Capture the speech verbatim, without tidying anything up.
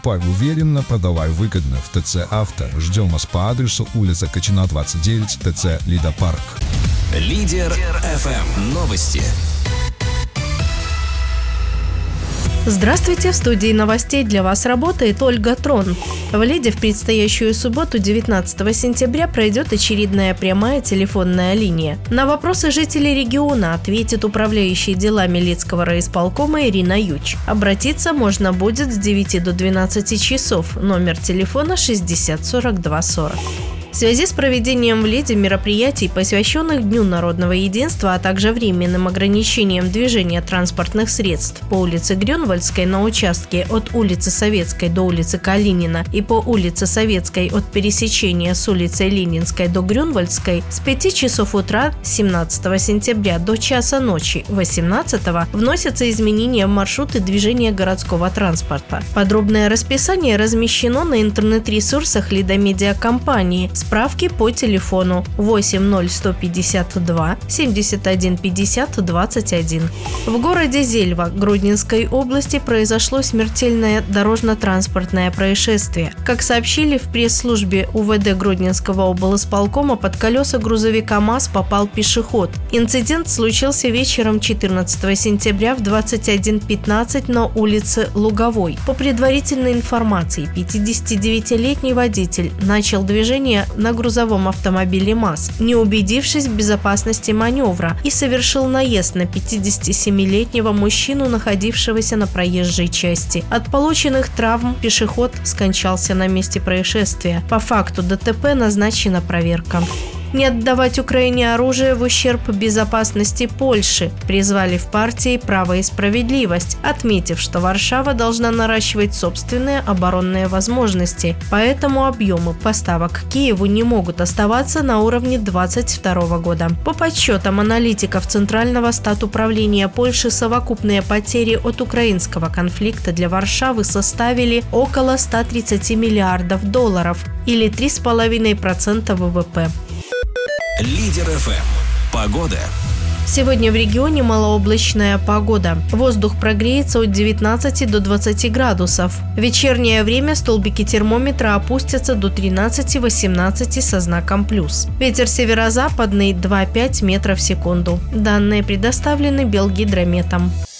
Покупай уверенно, продавай выгодно в ТЦ «Авто». Ждем вас по адресу улица Кочина, двадцать девять, ТЦ «Лидопарк». Лидер эф эм. Новости. Здравствуйте, в студии новостей для вас работает Ольга Трон. В Лиде в предстоящую субботу, девятнадцатого сентября, пройдет очередная прямая телефонная линия. На вопросы жителей региона ответит управляющий делами Лидского райисполкома Ирина Юч. Обратиться можно будет с девяти до двенадцати часов. Номер телефона шестьдесят сорок два сорок. В связи с проведением в Лиде мероприятий, посвященных Дню народного единства, а также временным ограничением движения транспортных средств по улице Грюнвальдской на участке от улицы Советской до улицы Калинина и по улице Советской от пересечения с улицей Ленинской до Грюнвальдской с пяти часов утра семнадцатого сентября до часа ночи восемнадцатого вносятся изменения в маршруты движения городского транспорта. Подробное расписание размещено на интернет-ресурсах Лидомедиакомпании. Справки по телефону восемь ноль сто пятьдесят два семьдесят один пятьдесят двадцать один. В городе Зельва Гродненской области произошло смертельное дорожно-транспортное происшествие. Как сообщили в пресс-службе УВД Гродненского облсполкома, под колеса грузовика МАЗ попал пешеход. Инцидент случился вечером четырнадцатого сентября в двадцать один пятнадцать на улице Луговой. По предварительной информации, пятидесятидевятилетний водитель начал движение на грузовом автомобиле МАЗ, не убедившись в безопасности маневра, и совершил наезд на пятидесятисемилетнего мужчину, находившегося на проезжей части. От полученных травм пешеход скончался на месте происшествия. По факту ДТП назначена проверка. Не отдавать Украине оружие в ущерб безопасности Польши, призвали в партии «Право и справедливость», отметив, что Варшава должна наращивать собственные оборонные возможности, поэтому объемы поставок Киеву не могут оставаться на уровне двадцать второго года. По подсчетам аналитиков Центрального статуправления Польши, совокупные потери от украинского конфликта для Варшавы составили около ста тридцати миллиардов долларов или три с половиной процента ВВП. Лидер эф эм. Погода. Сегодня в регионе малооблачная погода. Воздух прогреется от девятнадцати до двадцати градусов. В вечернее время столбики термометра опустятся до тринадцати-восемнадцати со знаком плюс. Ветер северо-западный два-пять метров в секунду. Данные предоставлены Белгидрометом.